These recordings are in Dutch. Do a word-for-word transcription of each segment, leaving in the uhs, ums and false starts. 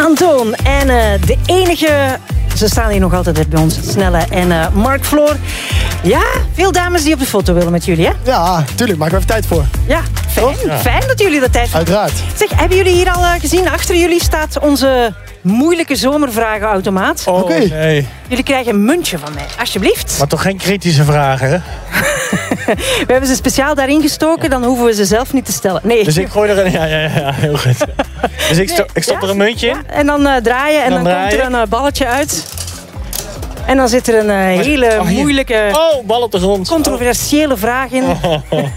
Anton en uh, de enige... Ze staan hier nog altijd bij ons, Snelle en uh, Mark Floor. Ja, veel dames die op de foto willen met jullie, hè? Ja, tuurlijk. Maak er even tijd voor. Ja, fijn. Ja. Fijn dat jullie dat tijd voor Uiteraard. Zeg, hebben jullie hier al uh, gezien? Achter jullie staat onze moeilijke zomervragenautomaat. Oh, Oké. nee. Jullie krijgen een muntje van mij, alsjeblieft. Maar toch geen kritische vragen, hè? We hebben ze speciaal daarin gestoken, dan hoeven we ze zelf niet te stellen. Nee. Dus ik gooi er een... Ja, ja, ja, heel goed. Dus ik, sto, ik stop ja, er een muntje in. Ja, en dan uh, draaien en dan, dan komt draaien. er een uh, balletje uit. En dan zit er een uh, hele oh, moeilijke, oh, bal op de grond. controversiële vraag in. Oh.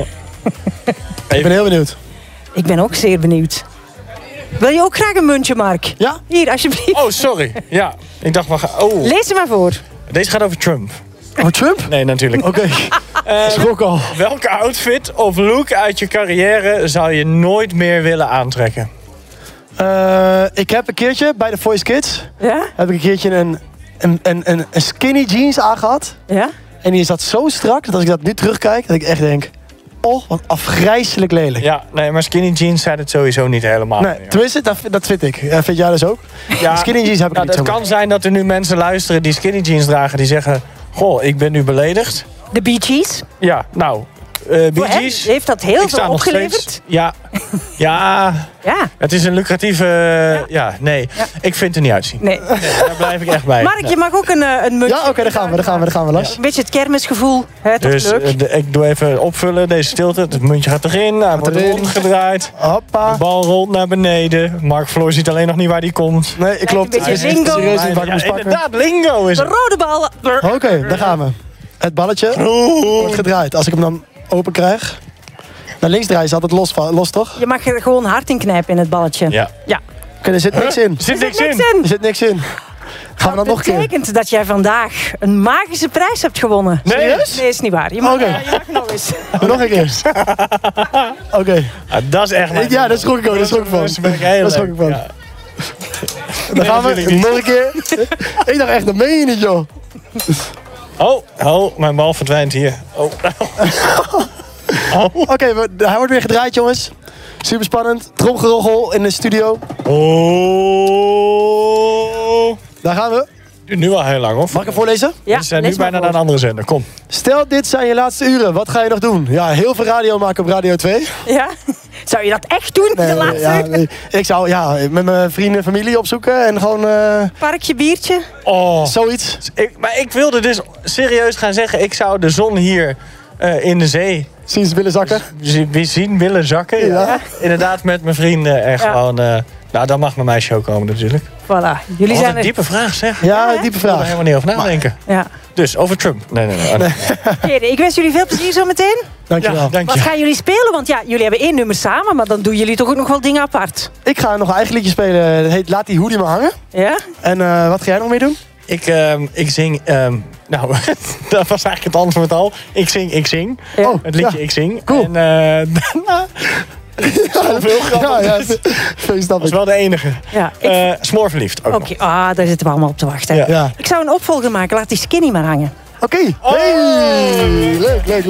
Ik ben heel benieuwd. Ik ben ook zeer benieuwd. Wil je ook graag een muntje, Mark? Ja? Hier, alsjeblieft. Oh, sorry. Ja, ik dacht... We gaan, oh. Lees hem maar voor. Deze gaat over Trump. Over Trump? Nee, natuurlijk. Oké. Okay. Schrok al. Welke outfit of look uit je carrière zou je nooit meer willen aantrekken? Uh, ik heb een keertje bij de Voice Kids... Ja? heb ik een keertje een, een, een, een, een skinny jeans aangehad. Ja? En die zat zo strak dat als ik dat nu terugkijk... dat ik echt denk... Oh, wat afgrijselijk lelijk. Ja, nee, maar skinny jeans zijn het sowieso niet helemaal. Nee, tenminste, dat, dat vind ik. Ja, vind jij dus ook? Ja, skinny jeans heb ik nou, niet zo Het kan zijn dat er nu mensen luisteren die skinny jeans dragen... die zeggen, goh, ik ben nu beledigd. De Bee Gees. Ja, nou, uh, Bee Voor hem Gees... heeft dat heel ik sta veel nog opgeleverd. steeds- Ja, ja, Ja. het is een lucratieve... Ja, ja nee, Ja. ik vind het er niet uitzien. Nee. Nee, daar blijf ik echt bij. Mark, Nee. je mag ook een, uh, een muntje. Ja, oké, okay, daar gaan we, daar gaan we, daar gaan we, Lars. Een beetje het kermisgevoel. Hè, toch Dus leuk? uh, de, ik doe even opvullen, deze stilte. Het muntje gaat erin, hij wordt erin. rondgedraaid. Hoppa. De bal rolt naar beneden. Mark Floor ziet alleen nog niet waar die komt. Nee, ik klopt. een beetje Hij is lingo. serieus niet waar ik Ja, moest pakken. inderdaad, lingo is De het. rode bal. Oké, okay, daar gaan we. Het balletje wordt gedraaid. Als ik hem dan open krijg... Naar links draaien is altijd los, los toch? Je mag er gewoon hard in knijpen in het balletje. Ja. Ja. Oké, er zit niks in. Er zit Er niks zit in. niks in. Er zit niks in. Gaan we dan nog een keer? Dat betekent dat jij vandaag een magische prijs hebt gewonnen. Nee. Serieus? Nee, is niet waar. Je mag, Oké. uh, je mag nog eens. Nog een keer. Oké. Okay. Ja, dat is echt mijn... Ja, daar schrok ik ook. Daar schrok ik van. Dat ben ik heel Daar schrok leuk. ik van. Ja. Dan gaan we natuurlijk niet. nog een keer. Ik dacht echt, dat meen je niet, joh. Oh, oh, mijn bal verdwijnt hier. Oh. Oh. Oké, okay, hij wordt weer gedraaid, jongens. Super spannend. Tromgeroggel in de studio. Oh. Daar gaan we. Duurt nu al heel lang, of? Mag ik hem voorlezen? Ja, We zijn nu lees maar bijna voor. naar een andere zender. Kom. Stel, dit zijn je laatste uren. Wat ga je nog doen? Ja, heel veel radio maken op Radio twee. Ja? Zou je dat echt doen? Nee, de laatste ja, uur? nee. Ik zou ja, met mijn vrienden en familie opzoeken. En gewoon uh, Parkje, biertje. Oh. zoiets. Ik, maar ik wilde dus serieus gaan zeggen... ik zou de zon hier uh, in de zee... Zien ze willen zakken. We zien willen zakken. Ja. Ja. Inderdaad, met mijn vrienden. En Ja. gewoon... Uh, nou, dan mag mijn meisje ook komen natuurlijk. Voilà. Jullie Wat zijn een er... diepe vraag, zeg. Ja, Ja, hè? diepe Ik wil er vraag. helemaal niet over nadenken. Ja. Dus, over Trump. Nee, nee, nee. nee. Heren, ik wens jullie veel plezier zo meteen. Dankjewel. Ja, dank Wat je. gaan jullie spelen? Want ja, jullie hebben één nummer samen, maar dan doen jullie toch ook nog wel dingen apart. Ik ga nog een eigen liedje spelen. Dat heet Laat die hoodie maar hangen. Ja? En uh, wat ga jij nog mee doen? Ik, um, ik zing... Um, nou, dat was eigenlijk het antwoord al. Ik zing, ik zing. Ja. Oh, Het liedje ja. Ik zing. Cool. En uh, daarna... Zoveel grappig. Ja, ja, veel snap Dat is ik. wel de enige. Ja, ik... Uh, Smoorverliefd ook Oké, nog. ah, daar zitten we allemaal op te wachten. Ja. Ja. Ik zou een opvolger maken, laat die skinny maar hangen. Oké. Okay. Oh. Hey, leuk, leuk.